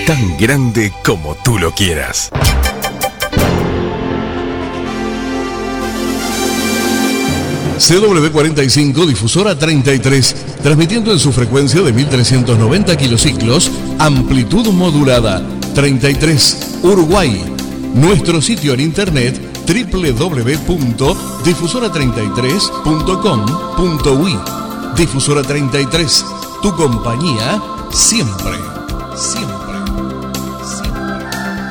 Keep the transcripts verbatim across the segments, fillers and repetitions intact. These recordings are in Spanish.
tan grande como tú lo quieras. C W cuarenta y cinco, difusora treinta y tres, transmitiendo en su frecuencia de mil trescientos noventa kilociclos, amplitud modulada, treinta y tres, Uruguay. Nuestro sitio en internet doble u doble u doble u punto difusora treinta y tres punto com punto uy. Difusora treinta y tres, tu compañía siempre, siempre, siempre.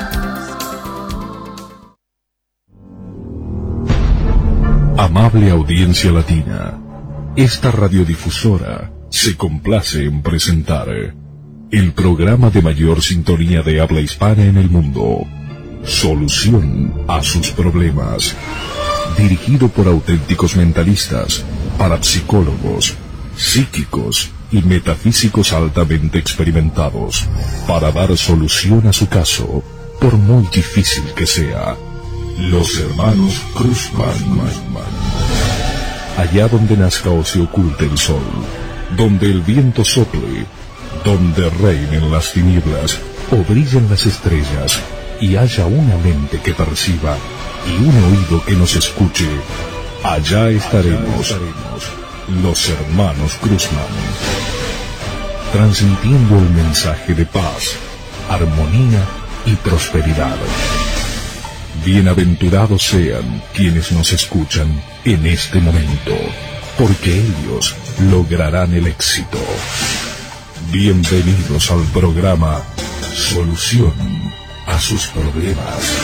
Amable audiencia latina, esta radiodifusora se complace en presentar el programa de mayor sintonía de habla hispana en el mundo, Solución a sus problemas, dirigido por auténticos mentalistas, parapsicólogos, psíquicos y metafísicos altamente experimentados, para dar solución a su caso, por muy difícil que sea. Los hermanos Cruzman. Allá donde nazca o se oculte el sol, donde el viento sople, donde reinen las tinieblas o brillen las estrellas, y haya una mente que perciba y un oído que nos escuche, allá estaremos, los hermanos Cruzman, transmitiendo el mensaje de paz, armonía y prosperidad. Bienaventurados sean quienes nos escuchan en este momento, porque ellos lograrán el éxito. Bienvenidos al programa Solución a sus problemas.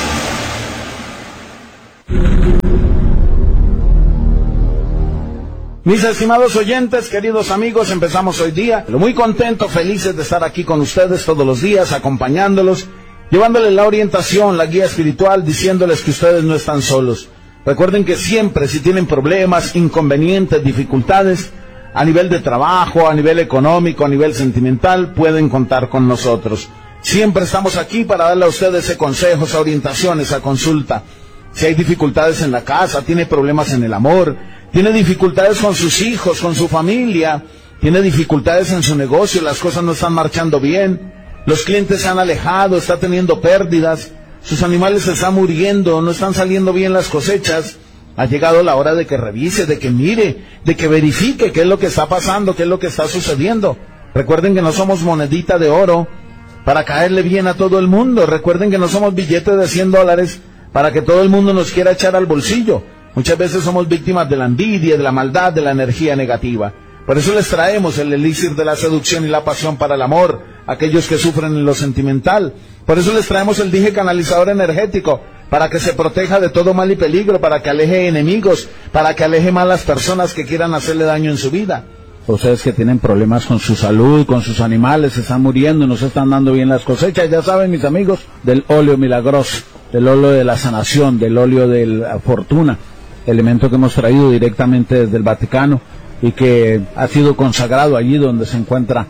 Mis estimados oyentes, queridos amigos, empezamos hoy día, pero muy contentos, felices de estar aquí con ustedes todos los días, acompañándolos, llevándoles la orientación, la guía espiritual, diciéndoles que ustedes no están solos. Recuerden que siempre, si tienen problemas, inconvenientes, dificultades, a nivel de trabajo, a nivel económico, a nivel sentimental, pueden contar con nosotros. Siempre estamos aquí para darle a ustedes ese consejo, esa orientación, esa consulta. Si hay dificultades en la casa, tiene problemas en el amor, tiene dificultades con sus hijos, con su familia, tiene dificultades en su negocio, las cosas no están marchando bien, los clientes se han alejado, está teniendo pérdidas, sus animales se están muriendo, no están saliendo bien las cosechas, ha llegado la hora de que revise, de que mire, de que verifique qué es lo que está pasando, qué es lo que está sucediendo. Recuerden que no somos monedita de oro para caerle bien a todo el mundo. Recuerden que no somos billetes de cien dólares para que todo el mundo nos quiera echar al bolsillo. Muchas veces somos víctimas de la envidia, de la maldad, de la energía negativa. Por eso les traemos el elixir de la seducción y la pasión para el amor, aquellos que sufren en lo sentimental. Por eso les traemos el dije canalizador energético, para que se proteja de todo mal y peligro, para que aleje enemigos, para que aleje malas personas que quieran hacerle daño en su vida. Ustedes que tienen problemas con su salud, con sus animales, se están muriendo, no se están dando bien las cosechas, ya saben, mis amigos, del óleo milagroso, del óleo de la sanación, del óleo de la fortuna, elemento que hemos traído directamente desde el Vaticano y que ha sido consagrado allí donde se encuentra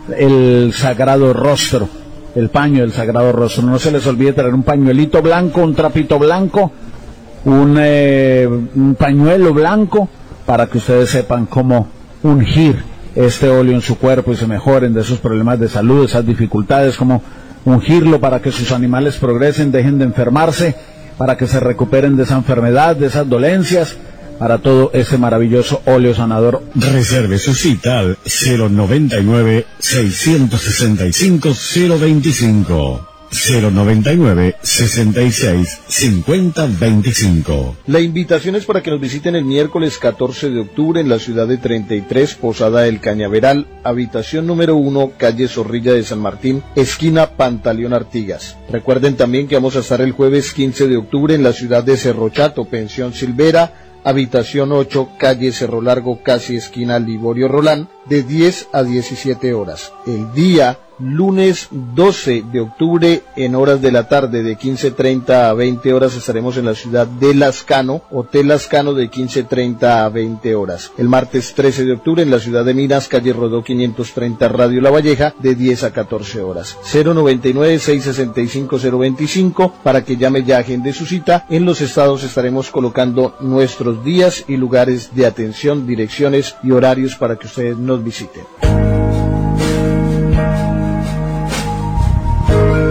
el sagrado rostro, el paño del sagrado rostro. No se les olvide traer un pañuelito blanco, un trapito blanco, un, eh, un pañuelo blanco, para que ustedes sepan cómo ungir este óleo en su cuerpo y se mejoren de esos problemas de salud, esas dificultades, como ungirlo para que sus animales progresen, dejen de enfermarse, para que se recuperen de esa enfermedad, de esas dolencias, para todo ese maravilloso óleo sanador. Reserve su cita al cero noventa y nueve, seiscientos sesenta y cinco, cero veinticinco. cero noventa y nueve, sesenta y seis, cincuenta veinticinco. La invitación es para que nos visiten el miércoles catorce de octubre en la ciudad de treinta y tres, Posada El Cañaveral, habitación número uno, calle Zorrilla de San Martín, esquina Pantaleón Artigas. Recuerden también que vamos a estar el jueves quince de octubre en la ciudad de Cerro Chato, pensión Silvera, habitación ocho, calle Cerro Largo, casi esquina Liborio Rolán, de diez a diecisiete horas. El día lunes doce de octubre en horas de la tarde de quince treinta a veinte horas estaremos en la ciudad de Lascano, Hotel Lascano, de quince treinta a veinte horas. El martes trece de octubre en la ciudad de Minas, calle Rodó quinientos treinta, Radio La Valleja, de diez a catorce horas. cero noventa y nueve, seiscientos sesenta y cinco, cero veinticinco para que llame ya, agende su cita. En los estados estaremos colocando nuestros días y lugares de atención, direcciones y horarios para que ustedes nos visiten.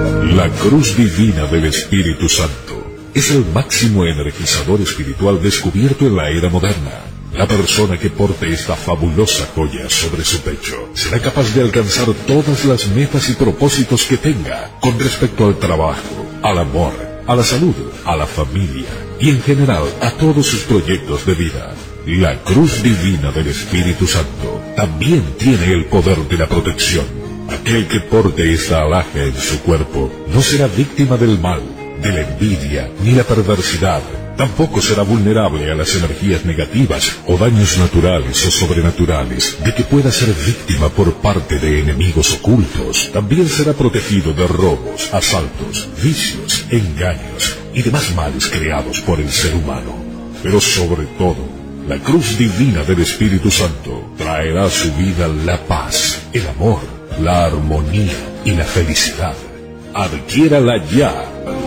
La cruz divina del Espíritu Santo es el máximo energizador espiritual descubierto en la era moderna. La persona que porte esta fabulosa joya sobre su pecho será capaz de alcanzar todas las metas y propósitos que tenga con respecto al trabajo, al amor, a la salud, a la familia y en general a todos sus proyectos de vida. La cruz divina del Espíritu Santo también tiene el poder de la protección. Aquel que porte esta alhaja en su cuerpo no será víctima del mal, de la envidia ni la perversidad. Tampoco será vulnerable a las energías negativas o daños naturales o sobrenaturales de que pueda ser víctima por parte de enemigos ocultos. También será protegido de robos, asaltos, vicios, engaños y demás males creados por el ser humano. Pero sobre todo, la cruz divina del Espíritu Santo traerá a su vida la paz, el amor, la armonía y la felicidad. Adquiérala ya.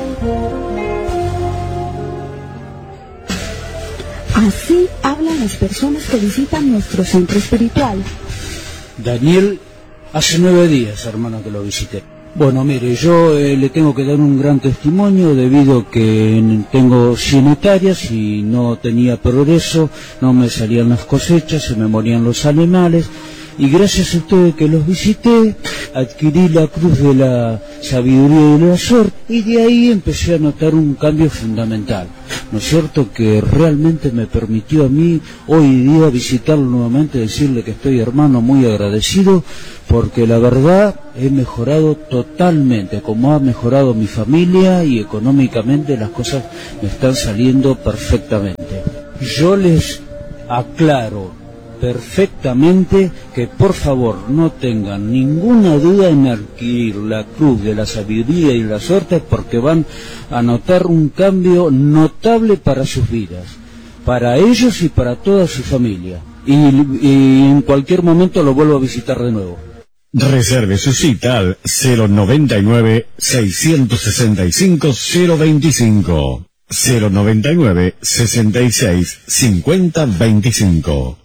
Así hablan las personas que visitan nuestro centro espiritual. Daniel, hace nueve días, hermano, que lo visité. Bueno, mire, yo eh, le tengo que dar un gran testimonio debido a que tengo cien hectáreas y no tenía progreso, no me salían las cosechas, se me morían los animales. Y gracias a ustedes que los visité, adquirí la cruz de la sabiduría y de la suerte, y de ahí empecé a notar un cambio fundamental, ¿no es cierto?, que realmente me permitió a mí hoy día visitarlo nuevamente, decirle que estoy, hermano, muy agradecido, porque la verdad he mejorado totalmente, como ha mejorado mi familia, y económicamente las cosas me están saliendo perfectamente. Yo les aclaro perfectamente que por favor no tengan ninguna duda en adquirir la cruz de la sabiduría y la suerte, porque van a notar un cambio notable para sus vidas, para ellos y para toda su familia, y, y en cualquier momento lo vuelvo a visitar de nuevo. Reserve su cita al cero noventa y nueve, seiscientos sesenta y cinco, cero veinticinco, cero noventa y nueve, sesenta y seis, cincuenta veinticinco.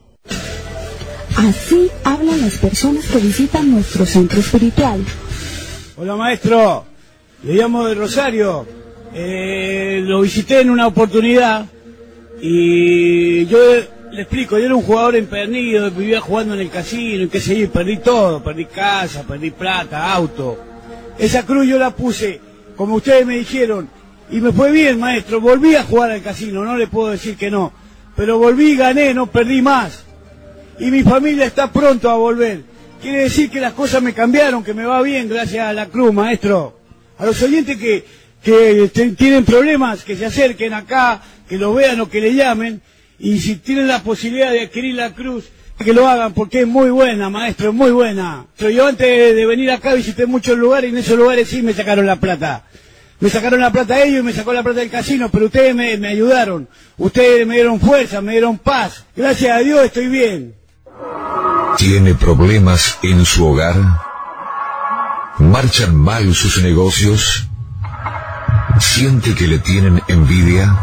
Así hablan las personas que visitan nuestro centro espiritual. Hola, maestro, le llamo de Rosario. Eh, lo visité en una oportunidad y yo le explico, yo era un jugador empedernido, vivía jugando en el casino y qué sé yo, y perdí todo, perdí casa, perdí plata, auto. Esa cruz yo la puse, como ustedes me dijeron, y me fue bien, maestro, volví a jugar al casino, no le puedo decir que no, pero volví y gané, no perdí más. Y mi familia está pronto a volver. Quiere decir que las cosas me cambiaron, que me va bien gracias a la cruz, maestro. A los oyentes que, que tienen problemas, que se acerquen acá, que lo vean o que le llamen, y si tienen la posibilidad de adquirir la cruz, que lo hagan, porque es muy buena, maestro, es muy buena. Yo antes de venir acá visité muchos lugares, y en esos lugares sí me sacaron la plata. Me sacaron la plata ellos y me sacó la plata del casino, pero ustedes me, me ayudaron. Ustedes me dieron fuerza, me dieron paz. Gracias a Dios estoy bien. ¿Tiene problemas en su hogar? ¿Marchan mal sus negocios? ¿Siente que le tienen envidia?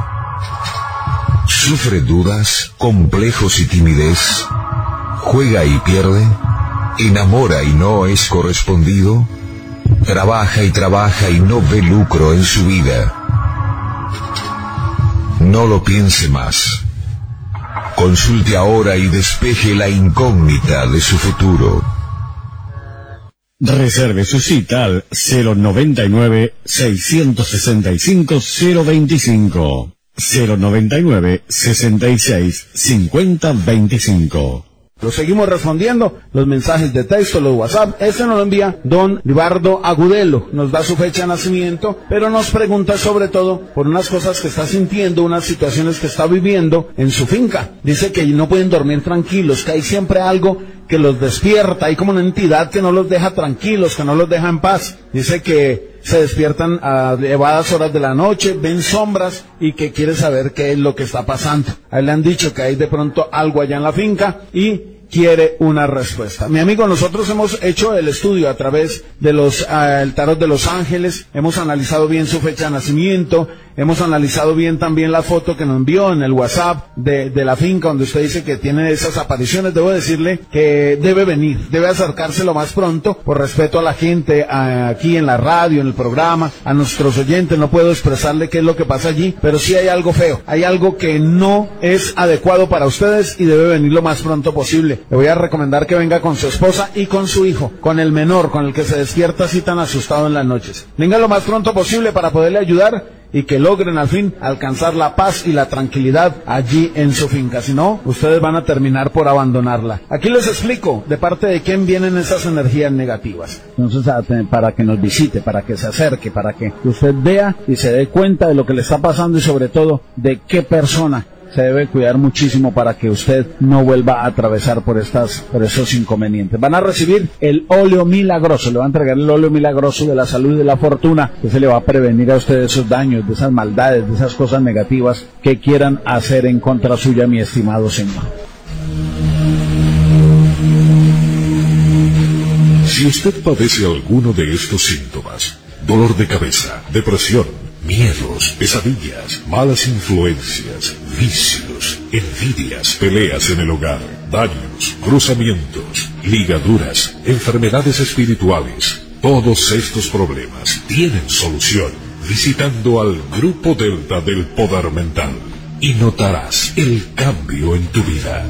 ¿Sufre dudas, complejos y timidez? ¿Juega y pierde? ¿Enamora y no es correspondido? ¿Trabaja y trabaja y no ve lucro en su vida? No lo piense más. Consulte ahora y despeje la incógnita de su futuro. Reserve su cita al cero noventa y nueve, seiscientos sesenta y cinco, cero veinticinco, cero noventa y nueve, sesenta y seis, cincuenta veinticinco. Lo seguimos respondiendo, los mensajes de texto, los WhatsApp. Este nos lo envía don Ribardo Agudelo, nos da su fecha de nacimiento, pero nos pregunta sobre todo por unas cosas que está sintiendo, unas situaciones que está viviendo en su finca. Dice que no pueden dormir tranquilos, que hay siempre algo que los despierta, hay como una entidad que no los deja tranquilos, que no los deja en paz. Dice que se despiertan a elevadas horas de la noche, ven sombras y que quiere saber qué es lo que está pasando. A él le han dicho que hay de pronto algo allá en la finca y quiere una respuesta. Mi amigo, nosotros hemos hecho el estudio a través de los uh, el tarot de los ángeles, hemos analizado bien su fecha de nacimiento, hemos analizado bien también la foto que nos envió en el WhatsApp de, de la finca donde usted dice que tiene esas apariciones. Debo decirle que debe venir, debe acercarse lo más pronto, por respeto a la gente a, aquí en la radio, en el programa, a nuestros oyentes. No puedo expresarle qué es lo que pasa allí, pero sí hay algo feo, hay algo que no es adecuado para ustedes y debe venir lo más pronto posible. Le voy a recomendar que venga con su esposa y con su hijo, con el menor, con el que se despierta así tan asustado en las noches. Venga lo más pronto posible para poderle ayudar y que logren al fin alcanzar la paz y la tranquilidad allí en su finca. Si no, ustedes van a terminar por abandonarla. Aquí les explico de parte de quién vienen esas energías negativas. Entonces, para que nos visite, para que se acerque, para que usted vea y se dé cuenta de lo que le está pasando y sobre todo de qué persona se debe cuidar muchísimo para que usted no vuelva a atravesar por estas, por esos inconvenientes. Van a recibir el óleo milagroso, le va a entregar el óleo milagroso de la salud y de la fortuna, que se le va a prevenir a usted de esos daños, de esas maldades, de esas cosas negativas que quieran hacer en contra suya, mi estimado señor. Si usted padece alguno de estos síntomas, dolor de cabeza, depresión, miedos, pesadillas, malas influencias, vicios, envidias, peleas en el hogar, daños, cruzamientos, ligaduras, enfermedades espirituales, todos estos problemas tienen solución visitando al Grupo Delta del Poder Mental y notarás el cambio en tu vida.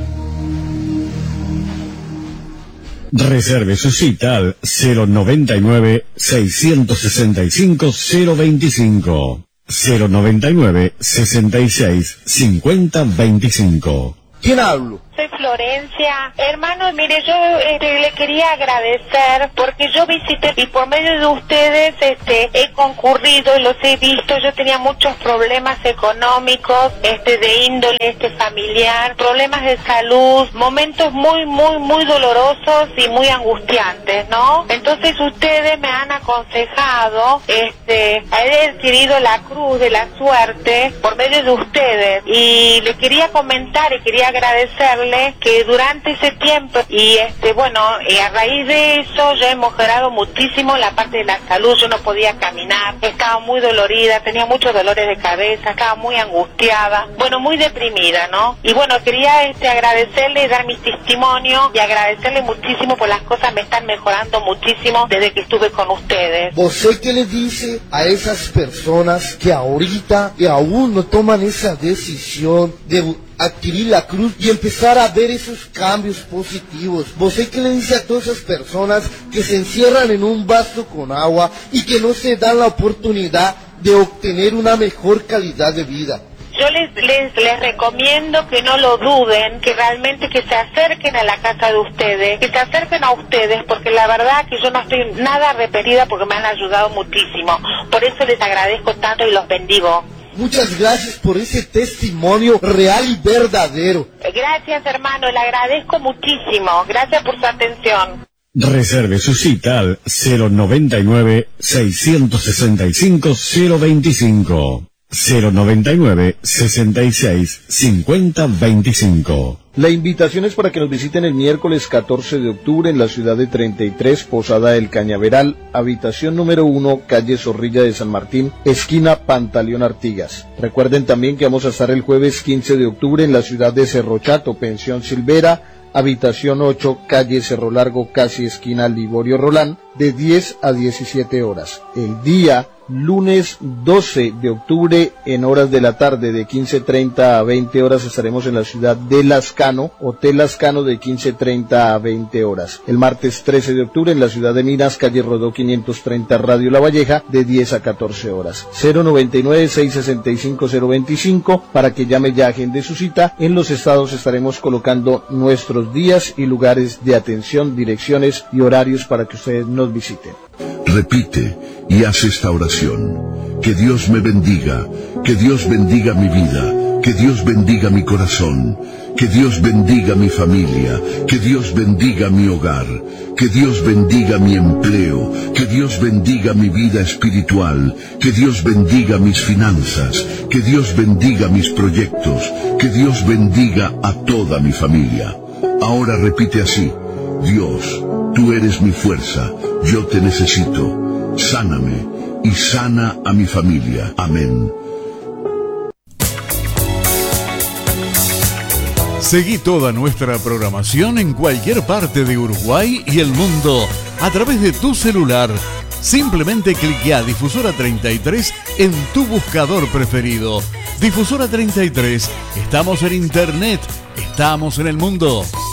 Reserve su cita al cero noventa y nueve, seiscientos sesenta y cinco, cero veinticinco. cero noventa y nueve, sesenta y seis, cincuenta veinticinco. ¿Quién hablo? Soy Florencia. Hermano, mire, yo este, le quería agradecer porque yo visité y por medio de ustedes este, he concurrido y los he visto. Yo tenía muchos problemas económicos, este, de índole este, familiar, problemas de salud, momentos muy, muy, muy dolorosos y muy angustiantes, ¿no? Entonces ustedes me han aconsejado, este, he adquirido la cruz de la suerte por medio de ustedes y le quería comentar y quería agradecerle que durante ese tiempo y este bueno y a raíz de eso yo he mejorado muchísimo la parte de la salud. Yo no podía caminar, estaba muy dolorida, tenía muchos dolores de cabeza, estaba muy angustiada, bueno, muy deprimida, ¿no? Y bueno, quería este agradecerle y dar mi testimonio y agradecerle muchísimo por las cosas me están mejorando muchísimo desde que estuve con ustedes. ¿Usted qué le dice a esas personas que ahorita y aún no toman esa decisión de adquirir la cruz y empezar a ver esos cambios positivos? ¿Vos qué le dice a todas esas personas que se encierran en un vaso con agua y que no se dan la oportunidad de obtener una mejor calidad de vida? Yo les, les, les recomiendo que no lo duden, que realmente que se acerquen a la casa de ustedes, que se acerquen a ustedes, porque la verdad que yo no estoy nada arrepentida porque me han ayudado muchísimo. Por eso les agradezco tanto y los bendigo. Muchas gracias por ese testimonio real y verdadero. Gracias, hermano, le agradezco muchísimo. Gracias por su atención. Reserve su cita al cero noventa y nueve, seiscientos sesenta y cinco, cero veinticinco. cero noventa y nueve, sesenta y seis, cincuenta veinticinco. La invitación es para que nos visiten el miércoles catorce de octubre en la ciudad de treinta y tres, Posada del Cañaveral, habitación número uno, calle Zorrilla de San Martín, esquina Pantaleón Artigas. Recuerden también que vamos a estar el jueves quince de octubre en la ciudad de Cerro Chato, pensión Silvera, habitación ocho, calle Cerro Largo, casi esquina Liborio Rolán, de diez a diecisiete horas. El día lunes doce de octubre en horas de la tarde de quince treinta a veinte horas estaremos en la ciudad de Lascano, Hotel Lascano de quince treinta a veinte horas. El martes trece de octubre en la ciudad de Minas, calle Rodó quinientos treinta, Radio La Valleja, de diez a catorce horas. cero noventa y nueve, seiscientos sesenta y cinco, cero veinticinco para que llame ya, agende su cita. En los estados estaremos colocando nuestros días y lugares de atención, direcciones y horarios para que ustedes nos visiten. Repite y haz esta oración. Que Dios me bendiga, que Dios bendiga mi vida, que Dios bendiga mi corazón, que Dios bendiga mi familia, que Dios bendiga mi hogar, que Dios bendiga mi empleo, que Dios bendiga mi vida espiritual, que Dios bendiga mis finanzas, que Dios bendiga mis proyectos, que Dios bendiga a toda mi familia. Ahora repite así: Dios, tú eres mi fuerza, yo te necesito, sáname y sana a mi familia. Amén. Seguí toda nuestra programación en cualquier parte de Uruguay y el mundo a través de tu celular. Simplemente cliquea Difusora treinta y tres en tu buscador preferido. Difusora treinta y tres, estamos en internet, estamos en el mundo.